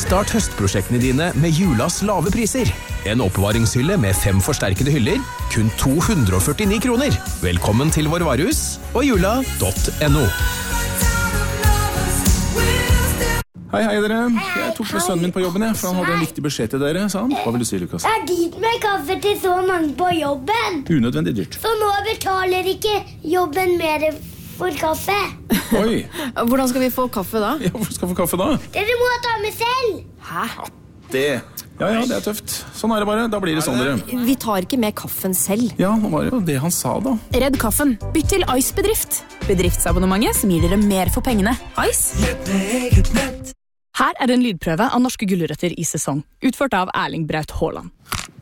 Start høstprosjektene dine med julas lave priser. En oppbevaringshylle med 5 forsterkede hyller, kun 249 kroner. Velkommen til vår varehus og jula.no. Hei dere, jeg tok med sønnen min på jobben, for han hadde en viktig beskjed til dere, sa han. Hva vil du si, Lukas? Det dyrt med kaffe til så mange på jobben. Unødvendig dyrt. Så nå betaler ikke jobben mer for kaffe. Oi. Hvordan skal vi få kaffe da? Ja, hvor skal vi få kaffe da? Dere må ta med selv. Hæ? Ja, det er tøft. Sånn er det bare, da blir det sånn dere. Vi tar ikke med kaffen selv. Ja, nå var det jo det han sa da. Redd kaffen. Bytt til Ice Bedrift. Bedriftsabonnementet som gir dere mer for pengene. Ice. Her er en lydprøve av norske gulrøtter i sesong, utført av Erling Braut Haaland.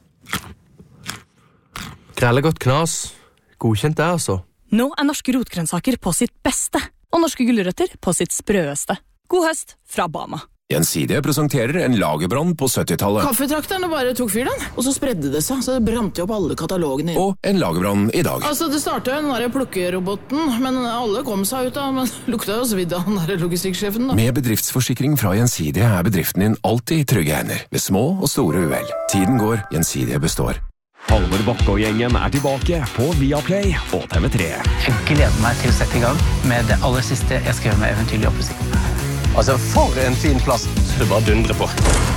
Krellegodt knas. Godkjent det, altså. Nå er norske rotgrønnsaker på sitt beste, og norske gulrøtter på sitt sprøeste. God høst fra Bama. Gjensidige presenterer en lagerbrann på 70-tallet. Kaffetrakterne bare tok fyr den, og så spredde det seg, så det brant opp alle katalogene. Og en lagerbrann i dag. Altså, det startet jo den der plukkeroboten, men alle kom seg ut av, men lukta jo svidd av den der logistikksjefen da. Med bedriftsforsikring fra Gjensidige er bedriften din alltid i trygge hender, ved små og store uhell. Tiden går, Gjensidige består. Halvor Bakke og gjengen er tilbake på Viaplay og TV3. Jeg gleder meg til å sette i gang med det aller siste jeg skal gjøre med Eventyrlig oppussing. Altså, for en fin plass. Du bare dundrer på.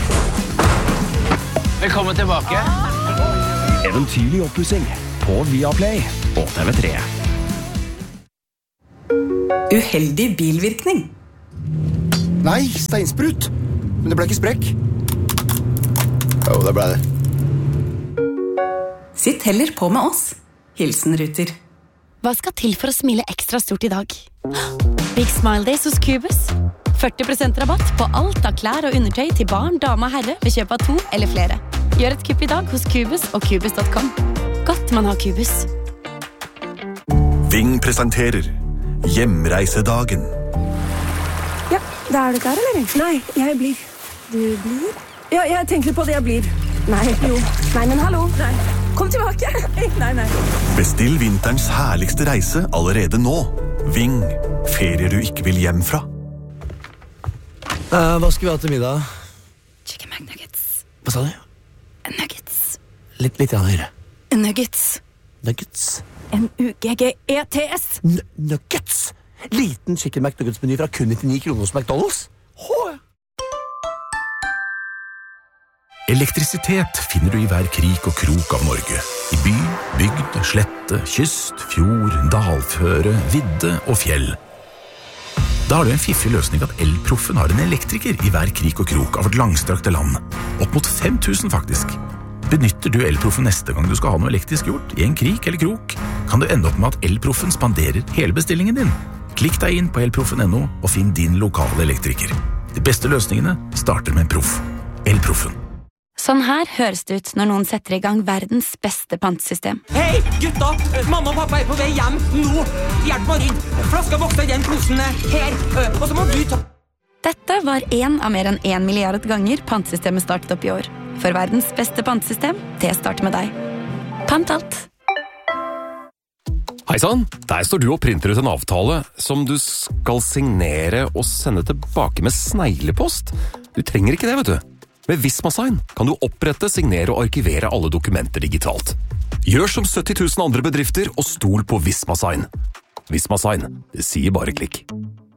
Velkommen tilbake. Eventyrlig oppussing på Viaplay og TV3. Uheldig bilvirkning. Nei, steinsprut. Men det ble ikke sprekk. Jo, det ble det. Sitt heller på med oss. Hilsen Ruter. Hva skal til for å smile ekstra stort i dag? Big Smile Days hos Cubus. 40% rabatt på alt av klær og undertøy til barn, dame og herre ved kjøp av 2 eller flere. Gjør et kupp i dag hos Cubus og Cubus.com. Godt man har Cubus. Ving presenterer Hjemreisedagen. Ja, da er du der, eller? Nei, jeg blir. Du blir? Ja, jeg tenker på det jeg blir. Nei, jo. Nei, men hallo. Nei. Kom tilbake. Nei. Bestill vinterens herligste reise allerede nå. Ving. Ferier du ikke vil hjem fra. Hva skal vi ha til middag? Chicken McNuggets. Hva sa du? Nuggets. Litt høyere. Nuggets. Nuggets. N-U-G-G-E-T-S. Nuggets. Liten chicken McNuggets-meny fra kun 99 kroner hos McDonald's. Elektrisitet finner du i hver krik og krok av Norge. I by, bygd, slette, kyst, fjord, dalføre, vidde og fjell. Da har du en fiffig løsning at Elproffen har en elektriker i hver krik og krok av vårt langstrakte land. Opp mot 5000 faktisk. Benytter du Elproffen neste gang du skal ha noe elektrisk gjort, i en krik eller krok, kan du ende opp med at Elproffen spanderer hele bestillingen din. Klikk deg inn på elproffen.no og finn din lokale elektriker. De beste løsningene starter med en proff. Elproffen. Sånn her høres det ut når noen setter i gang verdens beste pantesystem. Hei, gutta! Mamma og pappa er på vei hjem nå! Hjelp meg rydde! Flaska vokser i den posen her, og så må du ta... Dette var en av mer enn 1 milliard ganger pantesystemet startet opp i år. For verdens beste pantesystem, det starter med deg. Pant alt! Heisann, der står du og printer ut en avtale som du skal signere og sende tilbake med sneglepost. Du trenger ikke det, vet du. Med Vismasign kan du opprette, signere og arkivere alle dokumenter digitalt. Gjør som 70 000 andre bedrifter og stol på Vismasign. Vismasign, det sier bare klikk.